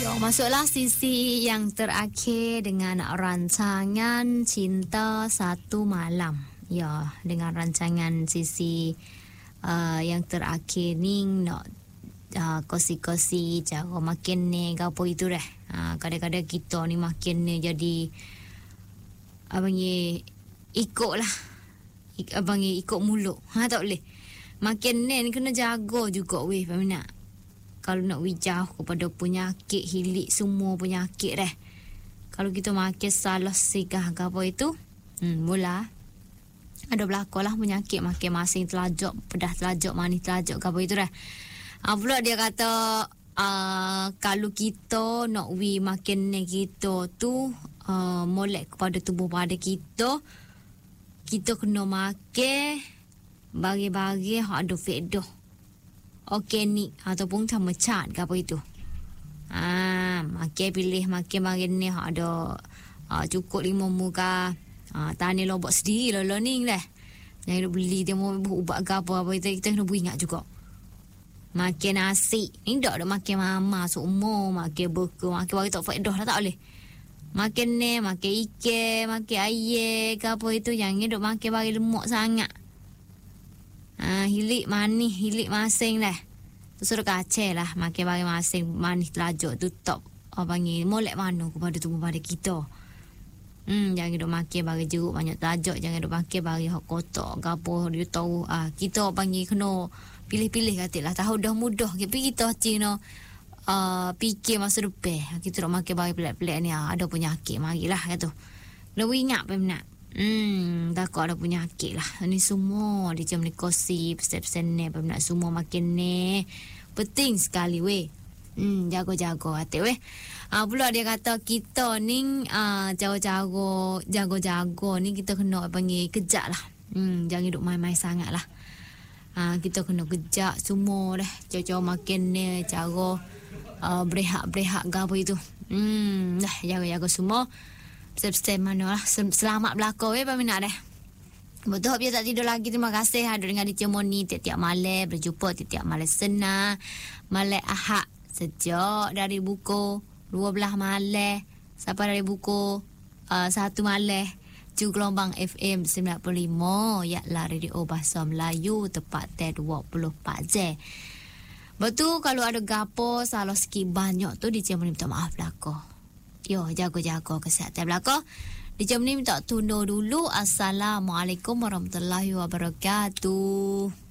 Yo, masuklah sisi yang terakhir dengan rancangan Cinta Satu Malam. Ya, dengan rancangan sisi yang terakhir ni nak kosi-kosi cara makin ni ke apa itu dah. Kadang-kadang kita ni makin ni jadi abang ikut lah. Abang ikut mulut. Tak boleh. Makin ni kena jaga juga weh peminat. Kalau nak wijah kepada penyakit, hilik semua penyakit dah. Kalau kita makin salah sigah ke apa itu, mula ada berlaku lah penyakit makin masing telajak, pedah telajak, manis telajak ke apa itu dah. Pula dia kata, kalau kita nak makin ni kita tu, molek kepada tubuh pada kita kena makan bagi-bagi hak ada faedah. Organik ataupun sama cat ke apa itu. Makan pilih makan bagian ni ada cukup 5 muka. Tani lobak sendiri lah ni dah. Jangan beli dia mau ubat ke apa itu kita kena ingat juga. Makan nasi. Ni tak ada makan mama semua, makan burger, makan bagi tak faedah lah tak boleh. Makan ni, makan ikan, makan air ke apa itu jangan duk makan bagi lemak sangat. Hilik manis, hilik masing lah. Tu suruh kacau lah. Makan bagi masing manis telajak tu top. Panggil molek mana kepada tubuh pada kita. Jangan duk makan bagi jeruk banyak telajak. Jangan duk makan bagi hak kotak ke apa. Dia tahu kita panggil kena pilih-pilih kata lah. Tahu dah mudah. Tapi kita cina fikir masa depan. Kita duk makan bagi pelik-pelik ni. Ada penyakit marilah kata. Kena ingat peminat. Takut ada penyakit lah. Ni semua dia macam ni kosi pesan-pesan ni nak semua makin ni penting sekali weh. Jaga-jaga hati weh. Pula dia kata kita ni jaga-jaga ni kita kena panggil kejap lah. Jangan duduk main-main sangat lah. Kita kena kejap semua dah. Cara makin ni cara berehat-berehat ke apa itu. Dah jaga-jaga semua. Pesan-pesan mana lah. Selamat belakang peminat dah. Betul biar tak tidur lagi. Terima kasih ada dengan Dicia Moni tiap-tiap malam. Berjumpa tiap-tiap malam senang. Malam Ahad. Sejak dari buku 12 malam sampai dari buku 1 malam. Ju gelombang FM 95. Yaklah radio bahasa Melayu. Tepat 24 jam. Betul kalau ada gapo salah sikit banyak tu Dicia Moni minta maaf belakang. Yo, jaga-jaga kesihatan belakang. Di jam ni minta tunda dulu. Assalamualaikum warahmatullahi wabarakatuh.